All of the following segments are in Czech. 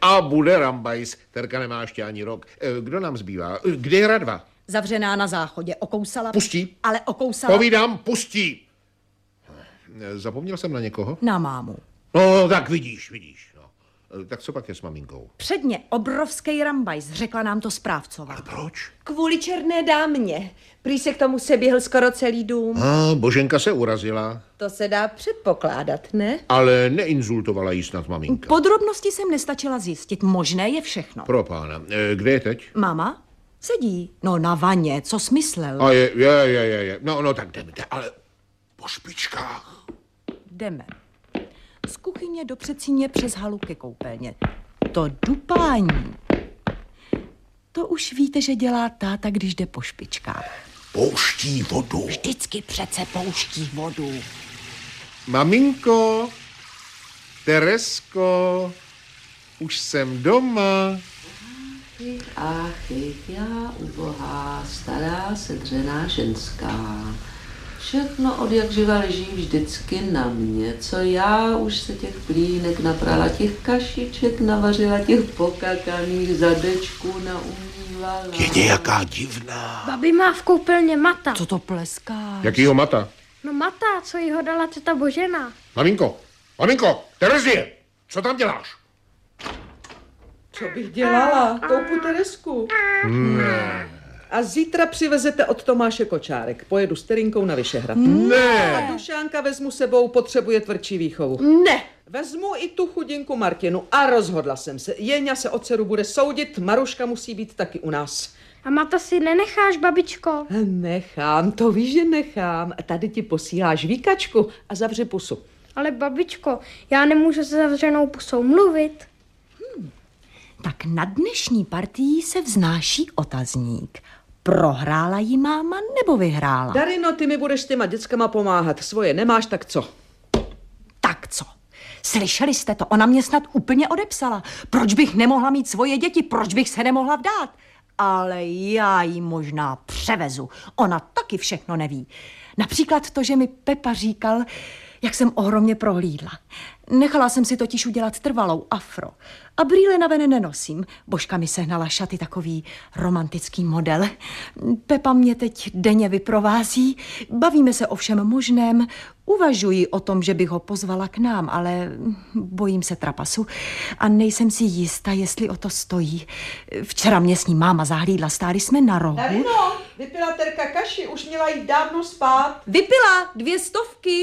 A bude rambajs. Terka nemá ještě ani rok. Kdo nám zbývá? Kde je Radva? Zavřená na záchodě. Okousala... Pustí. Ale okousala... Povídám, pustí. Zapomněl jsem na někoho? Na mámu. No, tak vidíš. No. Tak co pak je s maminkou? Předně obrovský rambajs, řekla nám to správcová. Ale proč? Kvůli černé dámě. Prý se k tomu seběhl skoro celý dům. Boženka se urazila. To se dá předpokládat, ne? Ale neinzultovala jí snad maminka. Podrobnosti jsem nestačila zjistit. Možné je všechno. Pro pána. Kde je teď? Máma? Sedí. No na vaně, co smyslel? A je. No, tak jdeme. Ale po špičkách. Jdeme. Z kuchyně do předsíně přes halu ke koupelně. To dupání. To už víte, že dělá táta, když jde po špičkách. Pouští vodu. Vždycky přece pouští vodu. Maminko, Teresko, už jsem doma. Ach, já ubohá, stará sedřená ženská. Všechno od jak živa leží vždycky na mě, co já už se těch plínek naprala, těch kašiček navařila, těch pokakaných zadečků naumývala. Je nějaká divná. Babi má v koupelně mata. Co to pleská? Jakýho mata? No mata, co jí ho dala teta Božena. Maminko, Terezie, co tam děláš? Co bych dělala? Koupu Teresku. A zítra přivezete od Tomáše kočárek. Pojedu s Terinkou na Vyšehrad. Ne. A Dušánka vezmu sebou, potřebuje tvrdší výchovu. Ne. Vezmu i tu chudinku Martinu a rozhodla jsem se. Jeňa se o dceru bude soudit, Maruška musí být taky u nás. A mata si nenecháš, babičko? Nechám, to víš, že nechám. Tady ti posíláš výkačku a zavři pusu. Ale babičko, já nemůžu se zavřenou pusou mluvit. Tak na dnešní partii se vznáší otazník. Prohrála jí máma nebo vyhrála? Darino, ty mi budeš s těma dětskama pomáhat. Svoje nemáš, tak co? Tak co? Slyšeli jste to? Ona mě snad úplně odepsala. Proč bych nemohla mít svoje děti? Proč bych se nemohla vdát? Ale já jí možná převezu. Ona taky všechno neví. Například to, že mi Pepa říkal, jak jsem ohromně prohlídla. Nechala jsem si totiž udělat trvalou afro. A brýle na ven nenosím. Božka mi sehnala šaty, takový romantický model. Pepa mě teď denně vyprovází. Bavíme se o všem možném. Uvažuji o tom, že bych ho pozvala k nám, ale bojím se trapasu. A nejsem si jistá, jestli o to stojí. Včera mě s ním máma zahlídla, stáli jsme na rohu. Darino, vypila Terka kaši, už měla jít dávno spát. Vypila 200.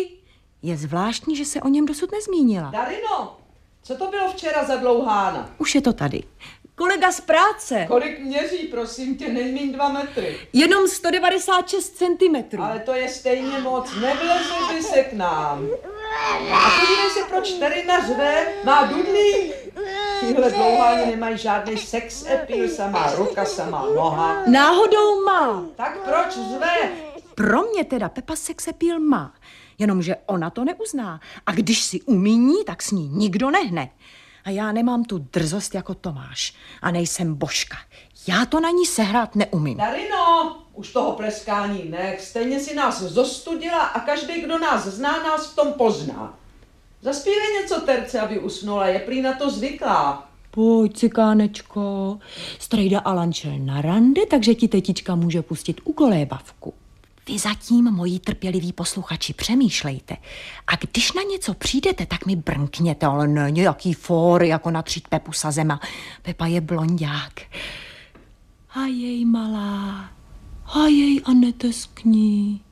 Je zvláštní, že se o něm dosud nezmínila. Darino, co to bylo včera za dlouhána? Už je to tady. Kolega z práce. Kolik měří, prosím tě, nejmíň 2 metry. Jenom 196 centimetrů. Ale to je stejně moc, nevlezl by se k nám. A podívej se, proč Terina řve, má dudlí. Tyhle dlouháni nemají žádný sex appeal, samá ruka, samá noha. Náhodou má. Tak proč řve? Pro mě teda Pepa sex appeal má, jenomže ona to neuzná. A když si umíní, tak s ní nikdo nehne. A já nemám tu drzost jako Tomáš. A nejsem Božka. Já to na ní sehrát neumím. Darino, už toho pleskání nech, stejně si nás zostudila a každý, kdo nás zná, nás v tom pozná. Zaspívej něco Terce, aby usnula, je prý na to zvyklá. Pojď, cikánečko. Strejda Alan šel na rande, takže ti tetička může pustit u kolébavku. Vy zatím, moji trpěliví posluchači, přemýšlejte. A když na něco přijdete, tak mi brnkněte, ale ne nějaký fór, jako natřít Pepu sazema. Pepa je blonďák. A jej malá, a jej a neteskní.